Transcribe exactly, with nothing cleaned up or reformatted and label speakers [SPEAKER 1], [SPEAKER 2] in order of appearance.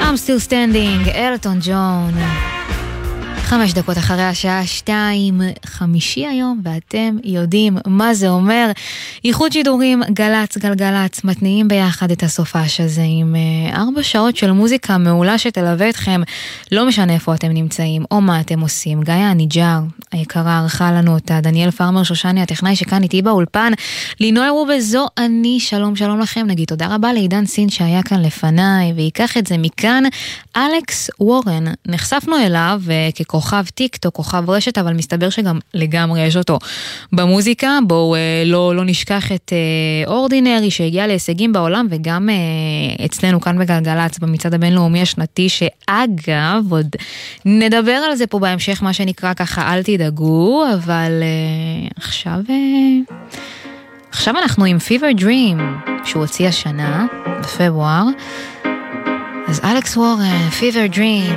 [SPEAKER 1] I'm still standing, אלטון ג'ון. חמש דקות אחרי השעה שתיים, חמישי היום, ואתם יודעים מה זה אומר. ייחוד שידורים, גלץ, גלגלץ, מתניעים ביחד את הסופש הזה עם uh, ארבע שעות של מוזיקה מעולה שתלווה אתכם, לא משנה איפה אתם נמצאים או מה אתם עושים. גיא הניג'ר, היקרה, ערכה לנו אותה, דניאל פרמר שושני, הטכנאי שכאן איתי באולפן, לינוי רובזו, אני, שלום שלום לכם, נגיד תודה רבה לעידן סין שהיה כאן לפניי, ויקח את זה מכאן, אלכס וורן, נחשפנו אליו uh, ככוח כוכב טיקטוק, כוכב רשת, אבל מסתבר שגם לגמרי יש אותו במוזיקה. בואו אה, לא, לא נשכח את אה, אורדינרי שהגיע להישגים בעולם, וגם אה, אצלנו כאן בגלגלץ במצעד הבינלאומי השנתי, שאגב, עוד נדבר על זה פה בהמשך, מה שנקרא ככה, אל תדאגו, אבל אה, עכשיו אה, עכשיו אנחנו עם Fever Dream, שהוא הוציא השנה, בפברואר. אז אלכס וורן, Fever Dream.